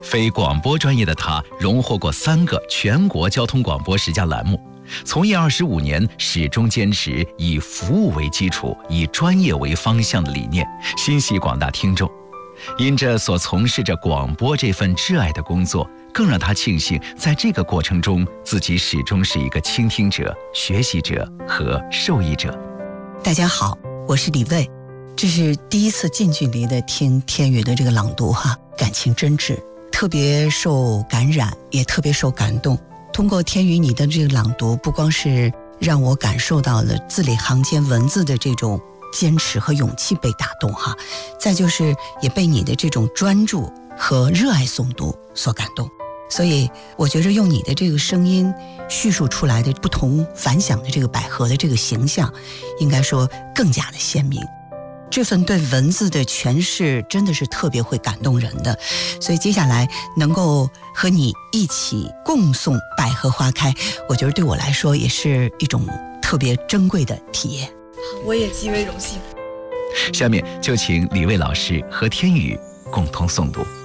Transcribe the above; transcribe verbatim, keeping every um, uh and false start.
非广播专业的他，荣获过三个全国交通广播十佳栏目。从业二十五年，始终坚持以服务为基础、以专业为方向的理念，心系广大听众。因着所从事着广播这份挚爱的工作，更让他庆幸，在这个过程中，自己始终是一个倾听者、学习者和受益者。 大家好，我是李卫，这是第一次近距离的听天宇的这个朗读哈，感情真挚，特别受感染，也特别受感动。通过天宇你的这个朗读，不光是让我感受到了字里行间文字的这种坚持和勇气被打动哈，再就是也被你的这种专注和热爱诵读所感动。所以我觉着用你的这个声音叙述出来的不同凡响的这个百合的这个形象，应该说更加的鲜明。这份对文字的诠释真的是特别会感动人的，所以接下来能够和你一起共诵《百合花开》，我觉得对我来说也是一种特别珍贵的体验。 我也极为荣幸。 下面就请李卫老师和天宇共同诵读。